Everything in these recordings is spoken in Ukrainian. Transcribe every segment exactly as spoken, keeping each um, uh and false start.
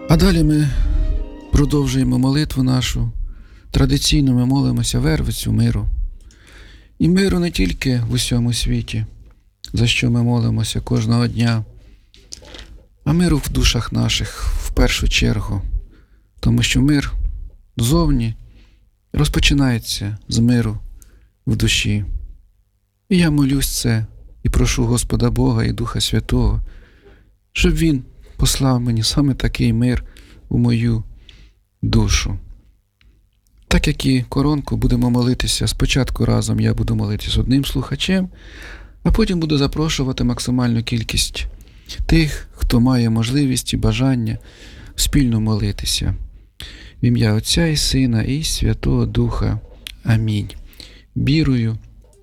А далі ми продовжуємо молитву нашу. Традиційно ми молимося Вервицю миру. І миру не тільки в усьому світі, за що ми молимося кожного дня, а миру в душах наших в першу чергу. Тому що мир зовні розпочинається з миру в душі. І я молюсь це і прошу Господа Бога і Духа Святого, щоб Він послав мені саме такий мир у мою душу. Так як і коронку будемо молитися, спочатку разом я буду молитися з одним слухачем, а потім буду запрошувати максимальну кількість тих, хто має можливість і бажання спільно молитися. В ім'я Отця і Сина і Святого Духа. Амінь. Вірую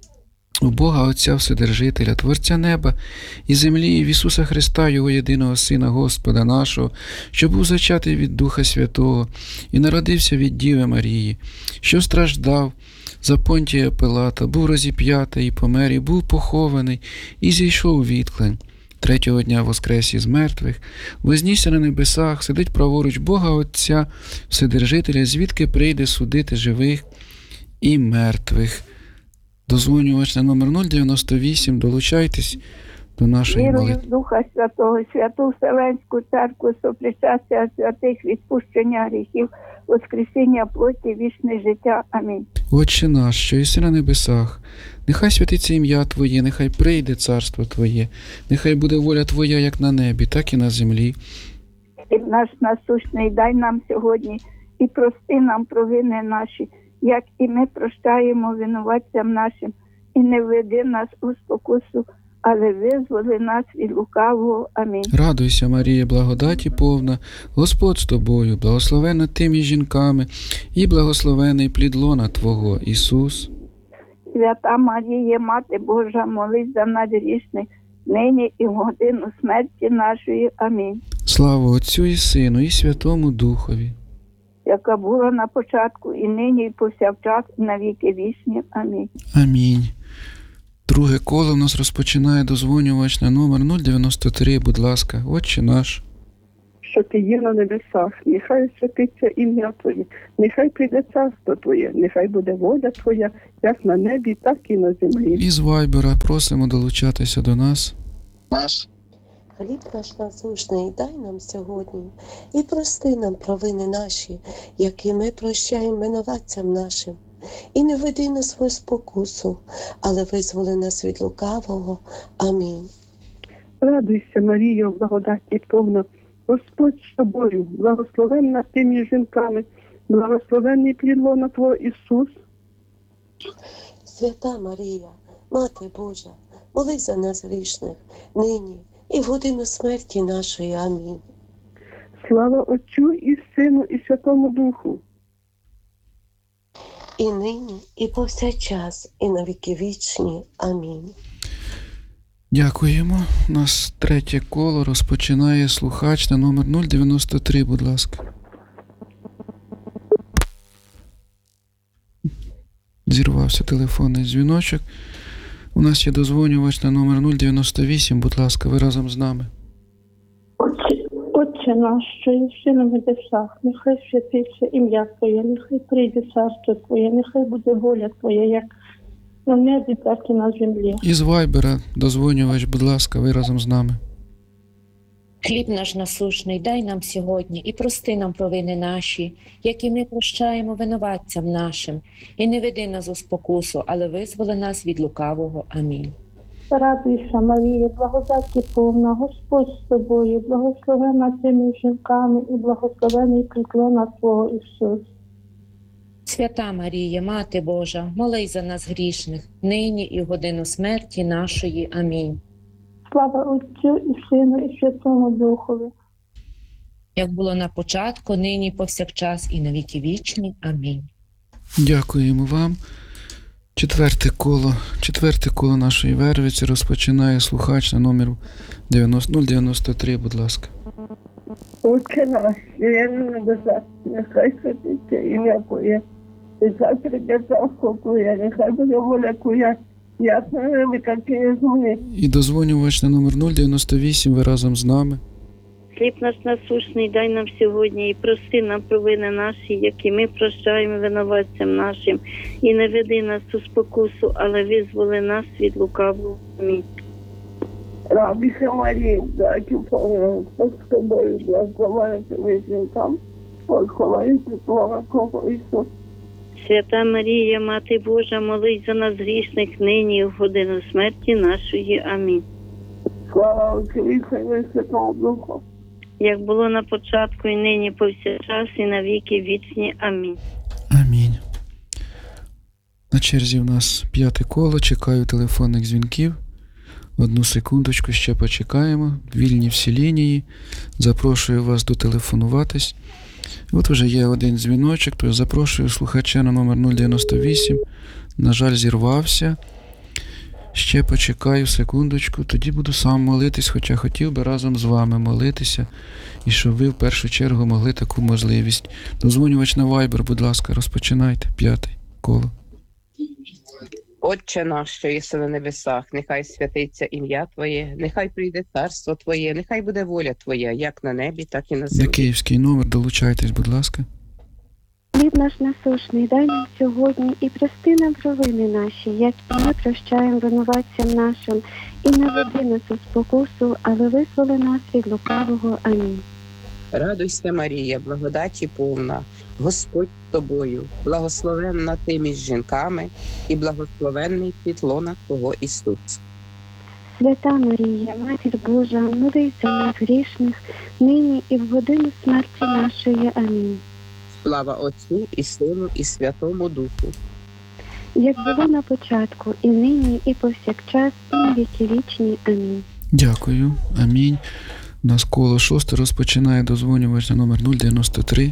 у Бога Отця Вседержителя, Творця неба і землі, і в Ісуса Христа, Його єдиного Сина, Господа нашого, що був зачатий від Духа Святого і народився від Діви Марії, що страждав за Понтія Пилата, був розіп'ятий і помер, і був похований, і зійшов у відклань. Третього дня воскрес із мертвих, вознісся на небесах, сидить праворуч Бога Отця Вседержителя, звідки прийде судити живих і мертвих. Дозвонювач на номер нуль дев'яносто вісім, долучайтесь до нашої Вірую молитви. в Духа Святого, Святу Вселенську Церкву, сопричастя святих, відпущення гріхів, воскресіння плоті, вічне життя. Амінь. Отче наш, що єси на небесах, нехай святиться ім'я Твоє, нехай прийде царство Твоє, нехай буде воля Твоя як на небі, так і на землі. Хліб наш насущний дай нам сьогодні і прости нам провини наші, як і ми прощаємо винуватцям нашим, і не введи нас у спокусу, але визволи нас від лукавого. Амінь. Радуйся, Марія, благодаті повна, Господь з тобою, благословена ти між жінками, і благословений плід лона Твого, Ісус. Свята Марія, Мати Божа, молись за нас грішних, нині і в годину смерті нашої. Амінь. Слава Отцю і Сину, і Святому Духові. Яка була на початку, і нині, і повсякчас, і на віки вічні. Амінь. Амінь. Друге коло в нас розпочинає дозвонювач на номер нуль дев'яносто три, будь ласка, Отче наш. Що ти є на небесах, нехай святиться ім'я Твоє, нехай прийде царство Твоє, нехай буде воля Твоя, як на небі, так і на землі. І з Вайбера просимо долучатися до нас. Наш Хліб наш насущний дай нам сьогодні, і прости нам провини наші, які ми прощаємо винуватцям нашим. І не веди нас в спокусу, але визволи нас від лукавого. Амінь. Радуйся, Марія, благодаті повна, Господь з тобою, благословенна ти між жінками, благословенний плід лона Твого, Ісус. Свята Марія, Мати Божа, молись за нас грішних, нині і в годину смерті нашої. Амінь. Слава Отцю і Сину, і Святому Духу. І нині, і повсякчас, і на віки вічні. Амінь. Дякуємо. У нас третє коло розпочинає слухач на номер нуль дев'яносто три, будь ласка. Зірвався телефонний дзвіночок. У нас є дозвонювач на номер нуль дев'яносто вісім, будь ласка, ви разом з нами. Отче, Отче наш, що єси на небесах, нехай святиться ім'я Твоє, нехай прийде царство Твоє, нехай буде воля Твоя, як на небі, так і на землі. І з Вайбера дозвонювач, будь ласка, ви разом з нами. Хліб наш насущний дай нам сьогодні, і прости нам провини наші, які ми прощаємо винуватцям нашим. І не веди нас у спокусу, але визволи нас від лукавого. Амінь. Радуйся, Марія, благодаті повна, Господь з тобою, благословена ти між жінками, і благословений плід лона Твого, Ісус. Свята Марія, Мати Божа, молись за нас грішних, нині і в годину смерті нашої. Амінь. Слава Отцю і Сину, і Святому Духові. Як було на початку, нині, повсякчас і на віки вічні. Амінь. Дякуємо вам. Четверте коло, четверте коло нашої Вервиці розпочинає слухач на номер нуль дев'яносто три, будь ласка. Отче наш, що є на небесах, нехай святиться ім'я Твоє, нехай прийде царство Твоє, нехай буде воля Твоя, як на небі, так і на землі. І дозвонювач на номер нуль дев'яносто вісім, ви разом з нами. Хліб наш насущний дай нам сьогодні, і прости нам провини наші, які ми прощаємо винуватцям нашим, і не веди нас у спокусу, але визволи нас від лукавого. Амінь. Радуйся, Марія, дякую, Бог з тобою, благословенна ти жінкам, благословенна Твого Кого Ісус. Свята Марія, Мати Божа, молись за нас грішних нині і в годину смерті нашої. Амінь. Слава Отцю і Сину і Святому Духу. Як було на початку, і нині повсякчас, і на віки вічні. Амінь. Амінь. На черзі в нас п'яте коло. Чекаю телефонних дзвінків. Одну секундочку, ще почекаємо. Вільні всі лінії. Запрошую вас дотелефонуватись. От вже є один дзвіночок, тож запрошую слухача на номер нуль дев'яносто вісім. На жаль, зірвався. Ще почекаю секундочку, тоді буду сам молитись, хоча хотів би разом з вами молитися, і щоб ви в першу чергу могли таку можливість. Дозвонювач на Viber, будь ласка, розпочинайте. П'яте коло. Отче наш, що єси на небесах, нехай святиться ім'я Твоє, нехай прийде царство Твоє, нехай буде воля Твоя, як на небі, так і на Де землі. київський номер, долучайтесь, будь ласка. Хліб наш насущний дай нам сьогодні, і прости нам провини наші, як і ми прощаємо винуватцям нашим, і не веди нас у спокусу, але визволи нас від лукавого. Амінь. Радуйся, Марія, благодаті повна, Господь з тобою, благословенна ти між жінками, і благословенний плід лона Твого Ісус. Свята Марія, Матір Божа, молись за нас грішних, нині і в годину смерті нашої. Амінь. Слава Отцю і Сину, і Святому Духу. Як було на початку, і нині, і повсякчас, і на віки вічні. Амінь. Дякую. Амінь. У нас коло шосте розпочинає дозвонювач на номер нуль дев'яносто три.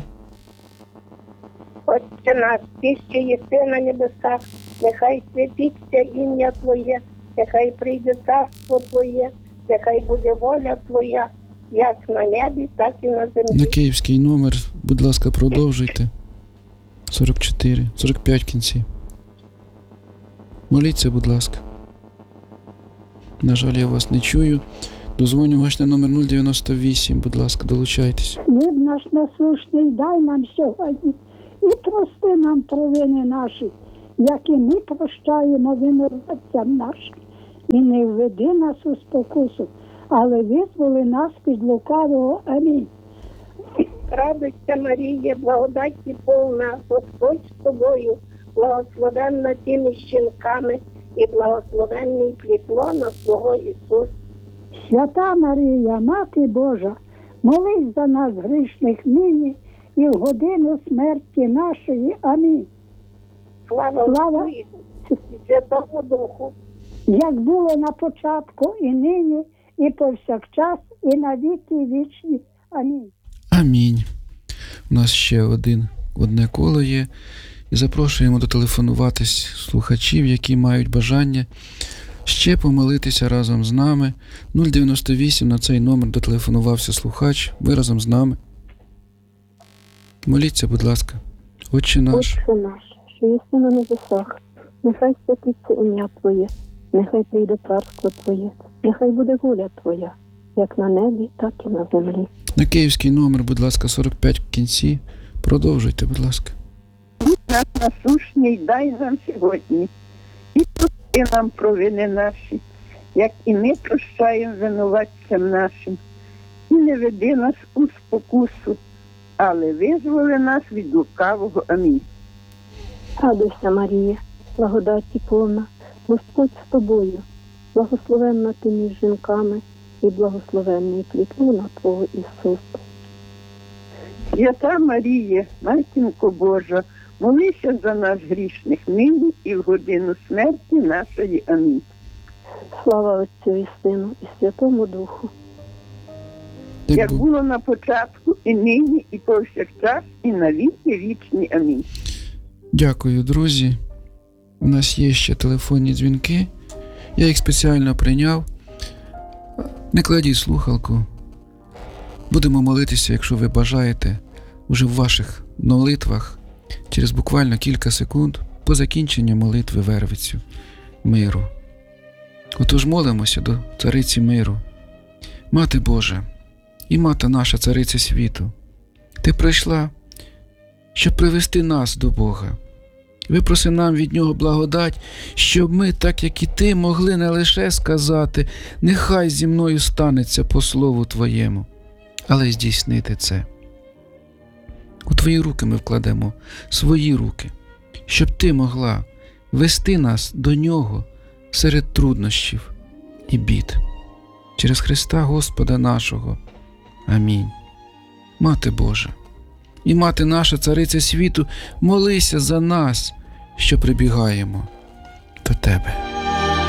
Отче наш, ти, що єси на небесах, нехай святиться ім'я Твоє, нехай прийде царство Твоє, нехай буде воля Твоя, як на небі, так і на землі. На київський номер, будь ласка, продовжуйте. сорок чотири, сорок п'ять в кінці. Моліться, будь ласка. На жаль, я вас не чую. Дозвонювач на номер нуль дев'яносто вісім, будь ласка, долучайтесь. Хліб наш насущний дай нам сьогодні, і прости нам провини наші, як і ми прощаємо винуватцям нашим. І не введи нас у спокусу, але визволи нас від лукавого. Амінь. Радуйся, Марія, благодаті повна, Господь з тобою, благословенна ти між жінками, і благословенний плід лона Твого Ісус. Свята Марія, Мати Божа, молись за нас грішних нині і в годину смерті нашої. Амінь. Слава Слава Отцю і Святому Духу. як було на початку, і нині, і повсякчас, і на віки вічні. Амінь. Амінь. У нас ще один, одне коло є. І запрошуємо дотелефонуватись слухачів, які мають бажання ще помолитися разом з нами. нуль дев'яносто вісім, на цей номер дотелефонувався слухач. Ви разом з нами. Моліться, будь ласка. Отче наш. Отче наш, що єси на небесах, нехай святиться ім'я Твоє, нехай прийде царство Твоє, нехай буде воля Твоя, як на небі, так і на землі. На київський номер, будь ласка, сорок п'ять в кінці. Продовжуйте, будь ласка. Наш насущний дай нам сьогодні, і прости нам провини наші, як і ми прощаємо винуватцям нашим. І не веди нас у спокусу, але визволи нас від лукавого. Амінь. Радуйся, Марія, благодаті повна, Господь з тобою, благословенна ти між жінками, і благословенний плід лона Твого Ісус. Свята Марія, Матінко Божа, молися за нас грішних нині і в годину смерті нашої. Амінь. Слава Отцю і Сину, і Святому Духу. Як Як бу- було на початку, і нині, і повсякчас, і на віки вічні. Амінь. Дякую, друзі. У нас є ще телефонні дзвінки. Я їх спеціально прийняв. Не кладіть слухалку. Будемо молитися, якщо ви бажаєте, уже в ваших молитвах через буквально кілька секунд по закінченню молитви Вервицю миру. Отож молимося до Цариці миру. Мати Божа, і Мати наша, Цариця світу, Ти прийшла, щоб привести нас до Бога. Випроси нам від Нього благодать, щоб ми, так як і Ти, могли не лише сказати «Нехай зі мною станеться по слову Твоєму», але й здійснити це. У Твої руки ми вкладемо свої руки, щоб Ти могла вести нас до Нього серед труднощів і бід. Через Христа Господа нашого. Амінь. Мати Божа, і Мати наша, Цариця світу, молися за нас, що прибігаємо до Тебе.